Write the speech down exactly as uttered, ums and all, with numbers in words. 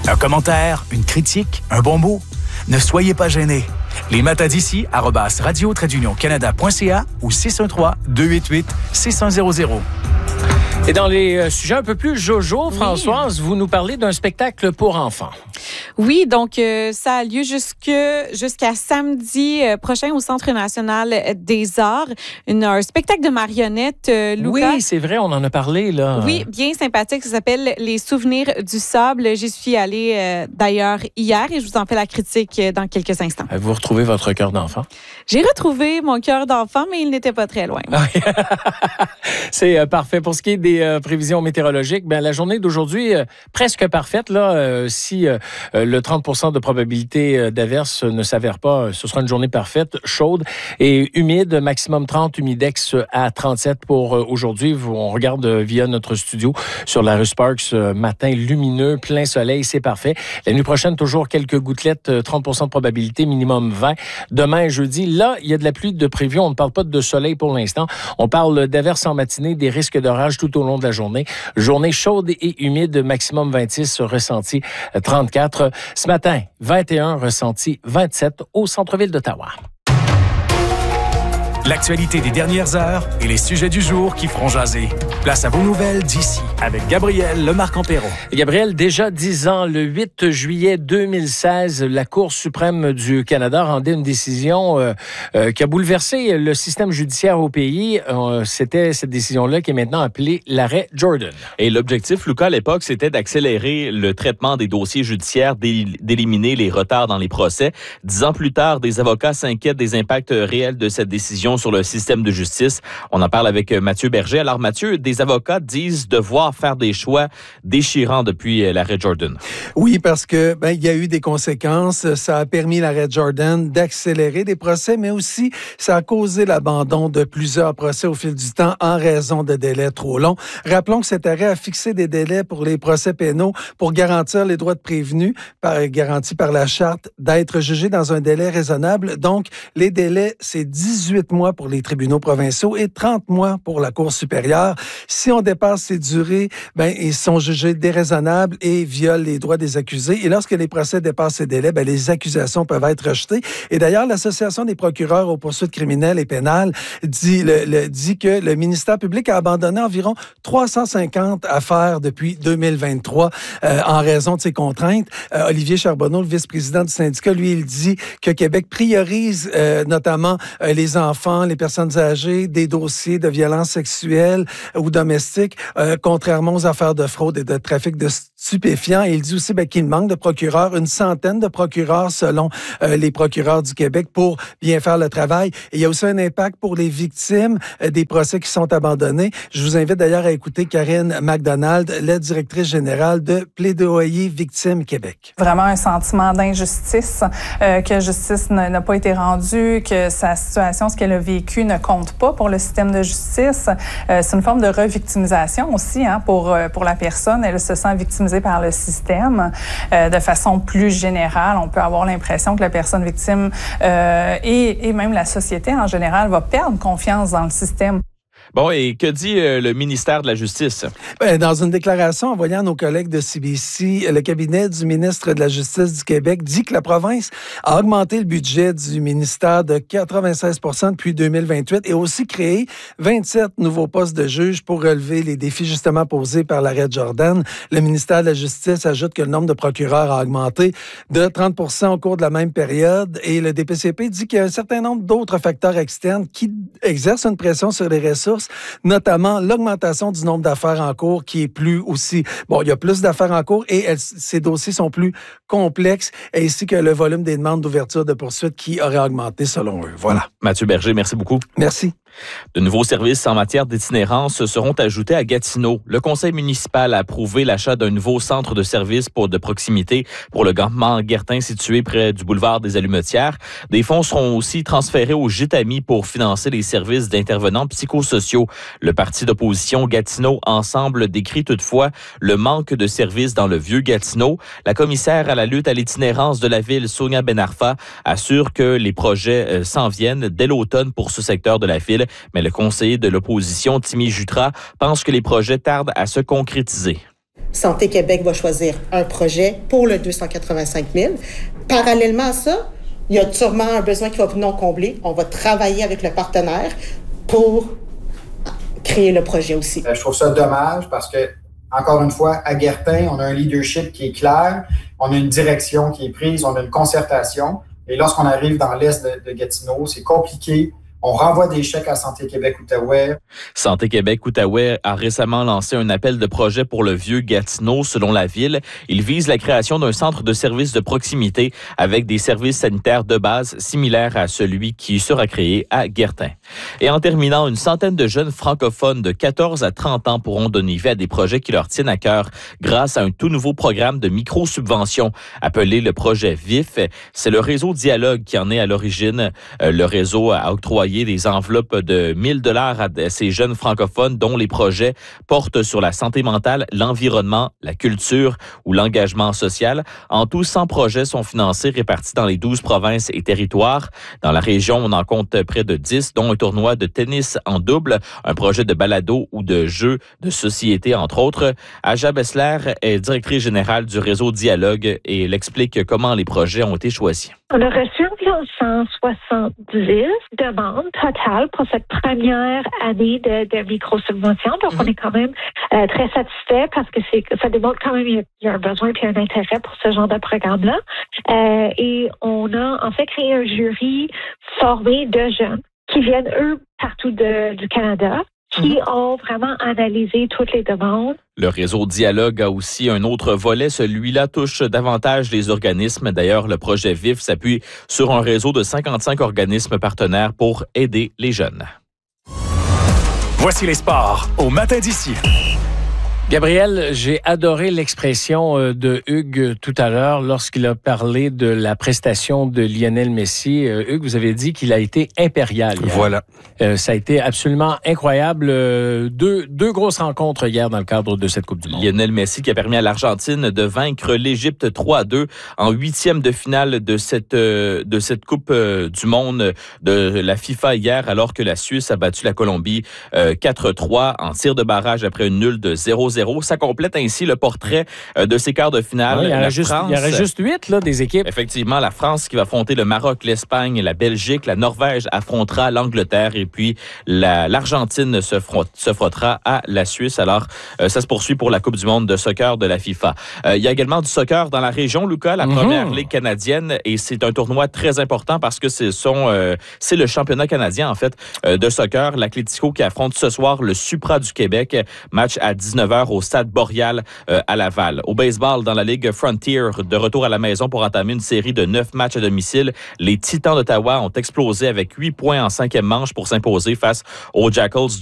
Un commentaire, une critique, un bon mot? Ne soyez pas gênés. Les matins d'ici, arobase radio tiret canada point c a ou six un trois, deux huit huit, six un zéro zéro. Et dans les euh, sujets un peu plus jojo, Françoise, oui. vous nous parlez d'un spectacle pour enfants. Oui, donc euh, ça a lieu jusque, jusqu'à samedi euh, prochain au Centre national des arts. Une, un spectacle de marionnettes, euh, Lucas. Oui, c'est vrai, on en a parlé, là. Oui, bien sympathique. Ça s'appelle « Les souvenirs du sable ». J'y suis allée euh, d'ailleurs hier et je vous en fais la critique dans quelques instants. Vous retrouvez votre cœur d'enfant? J'ai retrouvé mon cœur d'enfant, mais il n'était pas très loin. C'est euh, parfait. Pour ce qui est des euh, prévisions météorologiques, bien, la journée d'aujourd'hui, euh, presque parfaite. Là, euh, si euh, le trente pour cent de probabilité d'averse ne s'avère pas, ce sera une journée parfaite, chaude et humide, maximum trente, humidex à trente-sept pour euh, aujourd'hui. On regarde euh, via notre studio sur la rue Sparks, euh, matin lumineux, plein soleil, c'est parfait. La nuit prochaine, toujours quelques gouttelettes, euh, trente pour cent de probabilité, minimum vingt. Demain, jeudi, là, il y a de la pluie de prévu. On ne parle pas de soleil pour l'instant. On parle d'averses en matinée, des risques d'orage tout au long de la journée. Journée chaude et humide, maximum vingt-six, ressenti trente-quatre. Ce matin, vingt et un, ressenti vingt-sept au centre-ville d'Ottawa. L'actualité des dernières heures et les sujets du jour qui feront jaser. Place à vos nouvelles d'ici avec Gabriel Lemarque-Empéron. Gabriel, déjà dix ans, le huit juillet deux mille seize, la Cour suprême du Canada rendait une décision euh, euh, qui a bouleversé le système judiciaire au pays. Euh, c'était cette décision-là qui est maintenant appelée l'arrêt Jordan. Et l'objectif, Lucas, à l'époque, c'était d'accélérer le traitement des dossiers judiciaires, d'éliminer les retards dans les procès. Dix ans plus tard, des avocats s'inquiètent des impacts réels de cette décision sur le système de justice. On en parle avec Mathieu Berger. Alors Mathieu, des avocats disent devoir faire des choix déchirants depuis l'arrêt Jordan. Oui, parce que ben, il y a eu des conséquences. Ça a permis l'arrêt Jordan d'accélérer des procès, mais aussi ça a causé l'abandon de plusieurs procès au fil du temps en raison de délais trop longs. Rappelons que cet arrêt a fixé des délais pour les procès pénaux pour garantir les droits de prévenus, par, garantis par la charte, d'être jugés dans un délai raisonnable. Donc, les délais, c'est dix-huit mois pour les tribunaux provinciaux et trente mois pour la Cour supérieure. Si on dépasse ces durées, ben, ils sont jugés déraisonnables et violent les droits des accusés. Et lorsque les procès dépassent ces délais, ben, les accusations peuvent être rejetées. Et d'ailleurs, l'Association des procureurs aux poursuites criminelles et pénales dit, le, le, dit que le ministère public a abandonné environ trois cent cinquante affaires depuis deux mille vingt-trois euh, en raison de ces contraintes. Euh, Olivier Charbonneau, le vice-président du syndicat, lui, il dit que Québec priorise euh, notamment euh, les enfants, les personnes âgées, des dossiers de violences sexuelles ou domestiques, euh, contrairement aux affaires de fraude et de trafic de stupéfiants. Et il dit aussi ben, qu'il manque de procureurs, une centaine de procureurs selon euh, les procureurs du Québec pour bien faire le travail. Et il y a aussi un impact pour les victimes euh, des procès qui sont abandonnés. Je vous invite d'ailleurs à écouter Karine MacDonald, la directrice générale de Plaidoyer Victimes Québec. Vraiment un sentiment d'injustice, euh, que justice n'a pas été rendue, que sa situation, ce qu'elle a vécu ne compte pas pour le système de justice. Euh, c'est une forme de revictimisation aussi hein, pour, pour la personne. Elle se sent victimisée par le système. Euh, de façon plus générale, on peut avoir l'impression que la personne victime euh, et, et même la société en général va perdre confiance dans le système. Bon, et que dit euh, le ministère de la Justice? Bien, dans une déclaration envoyée à nos collègues de C B C, le cabinet du ministre de la Justice du Québec dit que la province a augmenté le budget du ministère de quatre-vingt-seize pour cent depuis deux mille vingt-huit et aussi créé vingt-sept nouveaux postes de juges pour relever les défis justement posés par l'arrêt Jordan. Le ministère de la Justice ajoute que le nombre de procureurs a augmenté de trente pour cent au cours de la même période et le D P C P dit qu'il y a un certain nombre d'autres facteurs externes qui exercent une pression sur les ressources, notamment l'augmentation du nombre d'affaires en cours qui est plus aussi... Bon, il y a plus d'affaires en cours et elles, ces dossiers sont plus complexes, ainsi que le volume des demandes d'ouverture de poursuites qui aurait augmenté selon eux. Voilà. Mathieu Berger, merci beaucoup. Merci. De nouveaux services en matière d'itinérance seront ajoutés à Gatineau. Le conseil municipal a approuvé l'achat d'un nouveau centre de services pour de proximité pour le campement Guertin situé près du boulevard des Allumetières. Des fonds seront aussi transférés au Gîte Ami pour financer les services d'intervenants psychosociaux. Le parti d'opposition Gatineau Ensemble décrit toutefois le manque de services dans le vieux Gatineau. La commissaire à la lutte à l'itinérance de la ville, Sonia Benarfa, assure que les projets s'en viennent dès l'automne pour ce secteur de la ville. Mais le conseiller de l'opposition, Timmy Jutra, pense que les projets tardent à se concrétiser. Santé Québec va choisir un projet pour le deux cent quatre-vingt-cinq mille. Parallèlement à ça, il y a sûrement un besoin qui va non combler. On va travailler avec le partenaire pour créer le projet aussi. Je trouve ça dommage parce que, encore une fois, à Guertin, on a un leadership qui est clair, on a une direction qui est prise, on a une concertation. Et lorsqu'on arrive dans l'est de, de Gatineau, c'est compliqué. On renvoie des chèques à Santé Québec-Outaouais. Santé Québec-Outaouais a récemment lancé un appel de projet pour le vieux Gatineau. Selon la ville, il vise la création d'un centre de services de proximité avec des services sanitaires de base similaires à celui qui sera créé à Guertin. Et en terminant, une centaine de jeunes francophones de quatorze à trente ans pourront donner vie à des projets qui leur tiennent à cœur grâce à un tout nouveau programme de micro-subvention appelé le projet V I F. C'est le réseau Dialogue qui en est à l'origine. Le réseau a octroyé des enveloppes de mille dollars à ces jeunes francophones dont les projets portent sur la santé mentale, l'environnement, la culture ou l'engagement social. En tout, cent projets sont financés, répartis dans les douze provinces et territoires. Dans la région, on en compte près de dix, dont un tournoi de tennis en double, un projet de balado ou de jeux de société, entre autres. Aja Bessler est directrice générale du réseau Dialogue et elle explique comment les projets ont été choisis. On a reçu environ cent soixante-dix demandes totales pour cette première année de, de micro-subvention. Donc, mm-hmm. on est quand même euh, très satisfait parce que c'est, ça démontre quand même qu'il y a un besoin et un intérêt pour ce genre de programme-là. Euh, et on a en fait créé un jury formé de jeunes qui viennent, eux, partout de, du Canada, qui mmh. ont vraiment analysé toutes les demandes. Le réseau Dialogue a aussi un autre volet. Celui-là touche davantage les organismes. D'ailleurs, le projet V I F s'appuie sur un réseau de cinquante-cinq organismes partenaires pour aider les jeunes. Voici les sports au Matin d'ici. Gabriel, j'ai adoré l'expression de Hugues tout à l'heure lorsqu'il a parlé de la prestation de Lionel Messi. Hugues, vous avez dit qu'il a été impérial hier. Voilà. Euh, ça a été absolument incroyable. Deux, deux grosses rencontres hier dans le cadre de cette Coupe du Monde. Lionel Messi qui a permis à l'Argentine de vaincre l'Égypte trois à deux en huitième de finale de cette, de cette Coupe du Monde de la FIFA hier, alors que la Suisse a battu la Colombie quatre à trois en tir de barrage après une nulle de zéro zéro. Ça complète ainsi le portrait de ces quarts de finale. Ouais, il, y la juste, France, il y aurait juste huit là, des équipes. Effectivement, la France qui va affronter le Maroc, l'Espagne, la Belgique, la Norvège affrontera l'Angleterre et puis la, l'Argentine se, front, se frottera à la Suisse. Alors, euh, ça se poursuit pour la Coupe du monde de soccer de la FIFA. Euh, il y a également du soccer dans la région, Lucas, la mm-hmm. première ligue canadienne, et c'est un tournoi très important parce que c'est, son, euh, c'est le championnat canadien, en fait, euh, de soccer. L'Atlético qui affronte ce soir le Supra du Québec. Match à dix-neuf heures au Stade Boréal euh, à Laval. Au baseball, dans la Ligue Frontier, de retour à la maison pour entamer une série de neuf matchs à domicile, les Titans d'Ottawa ont explosé avec huit points en cinquième manche pour s'imposer face aux Jackals